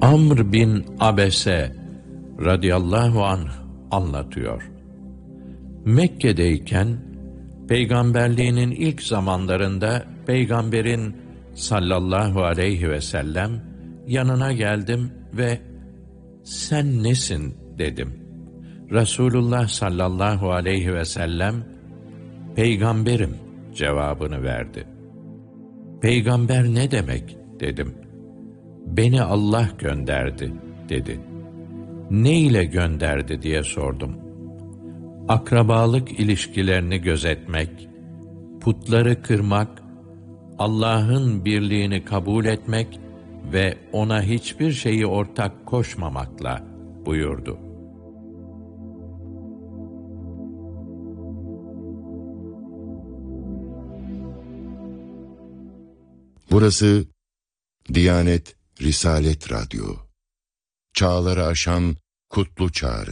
Amr bin Abese radıyallahu anh anlatıyor. Mekke'deyken peygamberliğinin ilk zamanlarında peygamberin sallallahu aleyhi ve sellem yanına geldim ve "Sen nesin?" dedim. Resulullah sallallahu aleyhi ve sellem "Peygamberim" cevabını verdi. "Peygamber ne demek?" dedim. "Beni Allah gönderdi" dedi. "Ne ile gönderdi?" diye sordum. "Akrabalık ilişkilerini gözetmek, putları kırmak, Allah'ın birliğini kabul etmek ve ona hiçbir şeyi ortak koşmamakla" buyurdu. Burası Diyanet Risalet Radyo. Çağları aşan kutlu çağrı.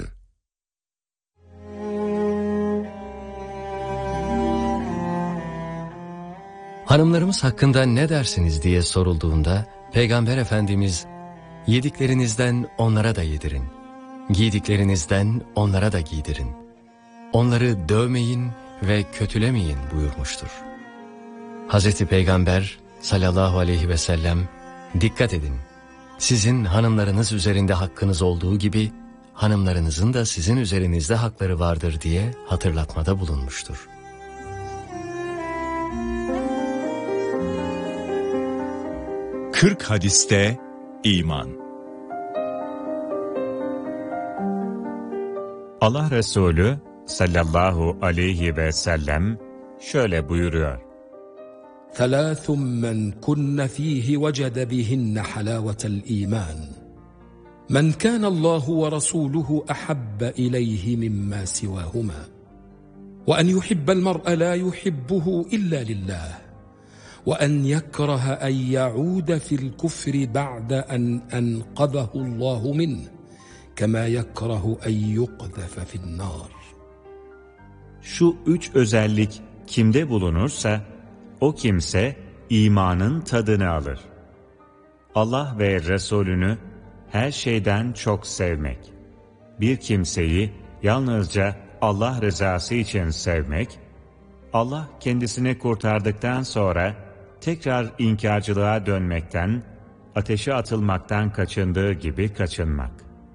Hanımlarımız hakkında ne dersiniz diye sorulduğunda Peygamber Efendimiz, "Yediklerinizden onlara da yedirin, giydiklerinizden onlara da giydirin, onları dövmeyin ve kötülemeyin" buyurmuştur. Hazreti Peygamber sallallahu aleyhi ve sellem, "Dikkat edin, sizin hanımlarınız üzerinde hakkınız olduğu gibi hanımlarınızın da sizin üzerinizde hakları vardır" diye hatırlatmada bulunmuştur. Kırk hadiste iman. Allah Resulü sallallahu aleyhi ve sellem şöyle buyuruyor: ثلاث من كن فيه وجد بهن حلاوة الإيمان من كان الله ورسوله أحب إليه مما سواهما وأن يحب المرء لا يحبه إلا لله وأن يكره أن يعود في الكفر بعد أن أنقذه الله منه كما يكره أن يقذف في النار. Şu üç özellik kimde bulunursa o kimse imanın tadını alır. Allah ve Resulünü her şeyden çok sevmek, bir kimseyi yalnızca Allah rızası için sevmek, Allah kendisini kurtardıktan sonra tekrar inkarcılığa dönmekten, ateşe atılmaktan kaçındığı gibi kaçınmak.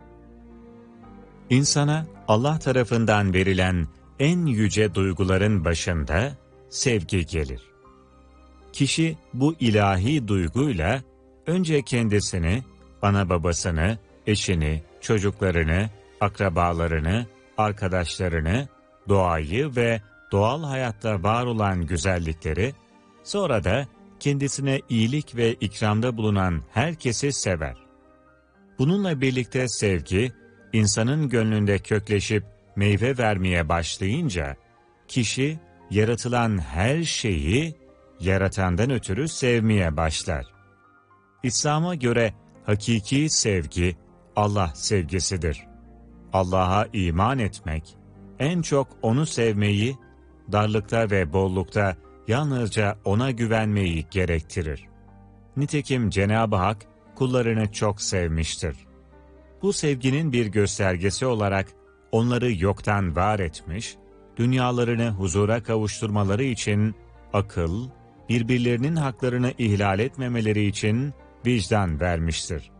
İnsana Allah tarafından verilen en yüce duyguların başında sevgi gelir. Kişi bu ilahi duyguyla önce kendisini, ana babasını, eşini, çocuklarını, akrabalarını, arkadaşlarını, doğayı ve doğal hayatta var olan güzellikleri, sonra da kendisine iyilik ve ikramda bulunan herkesi sever. Bununla birlikte sevgi, insanın gönlünde kökleşip meyve vermeye başlayınca, kişi yaratılan her şeyi yaratandan ötürü sevmeye başlar. İslam'a göre hakiki sevgi Allah sevgisidir. Allah'a iman etmek, en çok O'nu sevmeyi, darlıkta ve bollukta yalnızca O'na güvenmeyi gerektirir. Nitekim Cenab-ı Hak kullarını çok sevmiştir. Bu sevginin bir göstergesi olarak onları yoktan var etmiş, dünyalarını huzura kavuşturmaları için akıl, birbirlerinin haklarını ihlal etmemeleri için vicdan vermiştir.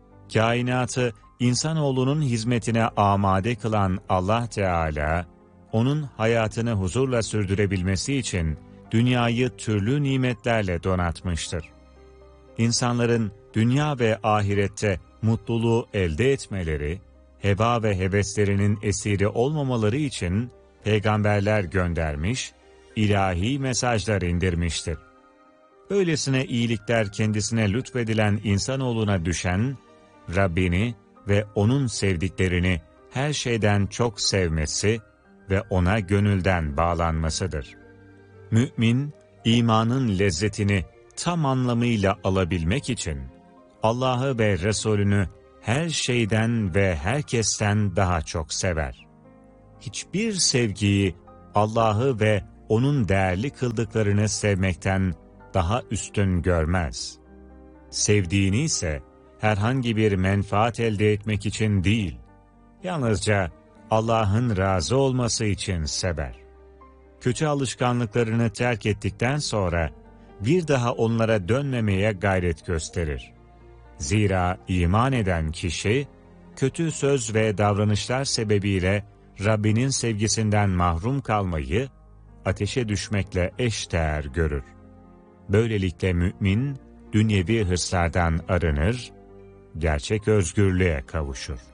Kainatı insanoğlunun hizmetine amade kılan Allah Teala, onun hayatını huzurla sürdürebilmesi için dünyayı türlü nimetlerle donatmıştır. İnsanların dünya ve ahirette mutluluğu elde etmeleri, heva ve heveslerinin esiri olmamaları için peygamberler göndermiş, ilahi mesajlar indirmiştir. Böylesine iyilikler kendisine lütfedilen insanoğluna düşen, Rabbini ve O'nun sevdiklerini her şeyden çok sevmesi ve O'na gönülden bağlanmasıdır. Mümin, imanın lezzetini tam anlamıyla alabilmek için, Allah'ı ve Resulünü her şeyden ve herkesten daha çok sever. Hiçbir sevgiyi Allah'ı ve O'nun değerli kıldıklarını sevmekten daha üstün görmez. Sevdiğini ise herhangi bir menfaat elde etmek için değil, yalnızca Allah'ın razı olması için sever. Kötü alışkanlıklarını terk ettikten sonra bir daha onlara dönmemeye gayret gösterir. Zira iman eden kişi, kötü söz ve davranışlar sebebiyle Rabbinin sevgisinden mahrum kalmayı, ateşe düşmekle eşdeğer görür. Böylelikle mümin, dünyevi hırslardan arınır, gerçek özgürlüğe kavuşur.